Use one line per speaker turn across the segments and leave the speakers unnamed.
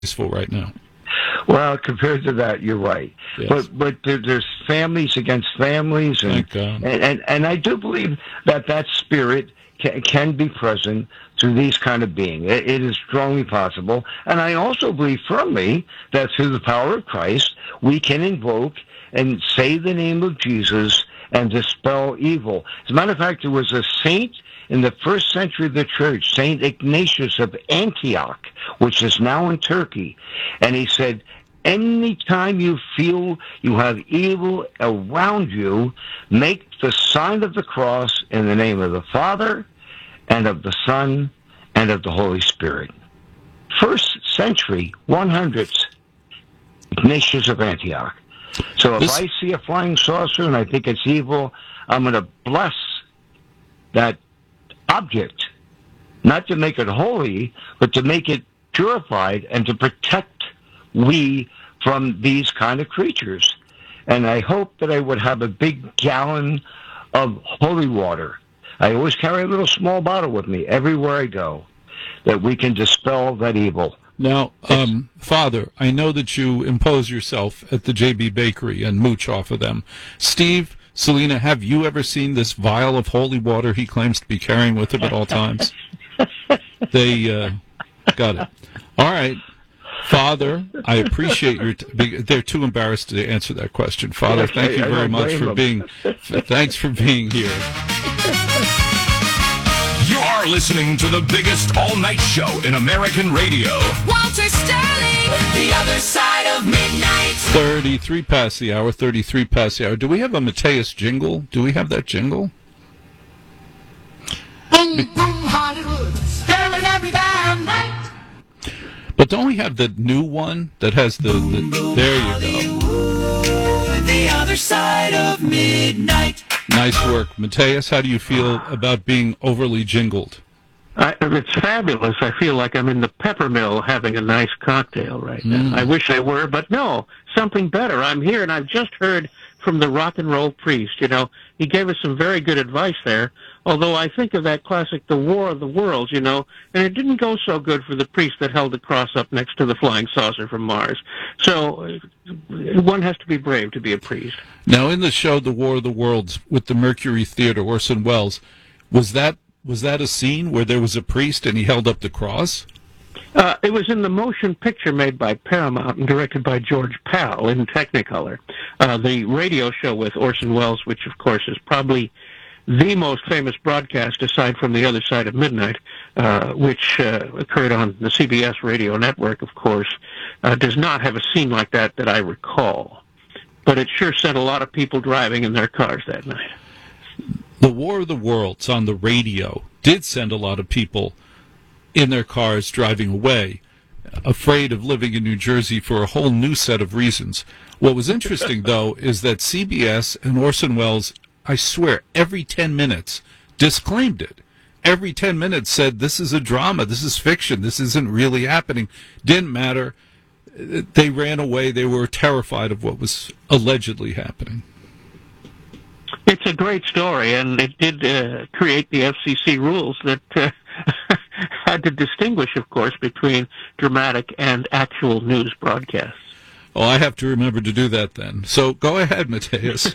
peaceful right now.
Well, compared to that, you're right.
Yes.
But there's families against families, and
Thank God.
and I do believe that spirit can be present through these kind of beings. It is strongly possible, and I also believe firmly that through the power of Christ, we can invoke and say the name of Jesus and dispel evil. As a matter of fact, there was a saint in the first century of the church, Saint Ignatius of Antioch, which is now in Turkey, and he said, anytime you feel you have evil around you, make the sign of the cross in the name of the Father and of the Son and of the Holy Spirit. First century, 100s, Ignatius of Antioch. So if I see a flying saucer and I think it's evil, I'm going to bless that object, not to make it holy, but to make it purified and to protect we from these kind of creatures. And I hope that I would have a big gallon of holy water. I always carry a little small bottle with me everywhere I go, that we can dispel that evil.
Now, Father, I know that you impose yourself at the JB Bakery and mooch off of them. Steve, Selena, have you ever seen this vial of holy water he claims to be carrying with him at all times? They got it. All right. Father, I appreciate your... they're too embarrassed to answer that question. Father, thank you very much for being... Thanks for being here.
You are listening to the biggest all-night show in American radio.
Walter Sterling, The Other Side of Midnight.
33 past the hour, 33 past the hour. Do we have a Mateus jingle? Do we have that jingle?
Boom, boom, Hollywood, Sterling every damn night.
But don't we have the new one that has the there you go.
The Other Side of Midnight.
Nice work. Mateus, how do you feel about being overly jingled?
It's fabulous. I feel like I'm in the Peppermill having a nice cocktail right now. I wish I were, but no, something better. I'm here, and I've just heard from the rock and roll priest. You know, he gave us some very good advice there, although I think of that classic, The War of the Worlds, you know, and it didn't go so good for the priest that held the cross up next to the flying saucer from Mars. So one has to be brave to be a priest.
Now, in the show The War of the Worlds with the Mercury Theater, Orson Welles, was that a scene where there was a priest and he held up the cross?
It was in the motion picture made by Paramount and directed by George Pal in Technicolor. The radio show with Orson Welles, which, of course, is probably the most famous broadcast aside from The Other Side of Midnight, which occurred on the CBS radio network, of course, does not have a scene like that I recall. But it sure sent a lot of people driving in their cars that night.
The War of the Worlds on the radio did send a lot of people in their cars driving away, afraid of living in New Jersey for a whole new set of reasons. What was interesting, though, is that CBS and Orson Welles, I swear, every 10 minutes disclaimed it. Every 10 minutes said, this is a drama, this is fiction, this isn't really happening. Didn't matter. They ran away. They were terrified of what was allegedly happening.
It's a great story, and it did create the FCC rules that had to distinguish, of course, between dramatic and actual news broadcasts.
Oh, I have to remember to do that then. So go ahead, Mateus.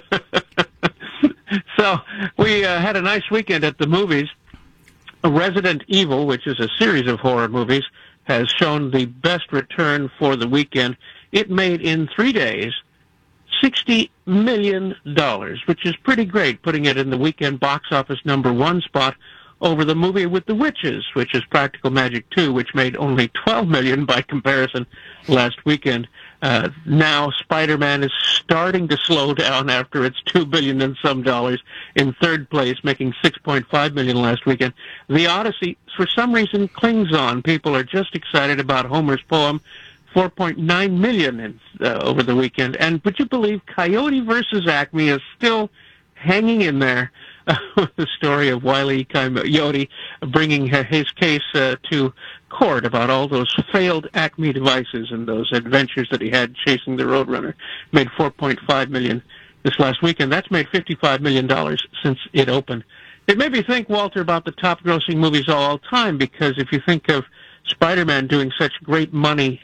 So we had a nice weekend at the movies. Resident Evil, which is a series of horror movies, has shown the best return for the weekend. It made in 3 days $60 million, which is pretty great, putting it in the weekend box office #1 spot over the movie with the witches, which is Practical Magic 2, which made only $12 million by comparison last weekend. Now Spider-Man is starting to slow down after its $2 billion and some dollars in third place, making $6.5 million last weekend. The Odyssey, for some reason, clings on. People are just excited about Homer's poem. $4.9 million over the weekend. And would you believe Coyote versus Acme is still hanging in there with the story of Wile E. Coyote bringing his case to court about all those failed Acme devices and those adventures that he had chasing the Roadrunner. Made $4.5 million this last weekend. That's made $55 million since it opened. It made me think, Walter, about the top-grossing movies of all time, because if you think of Spider-Man doing such great money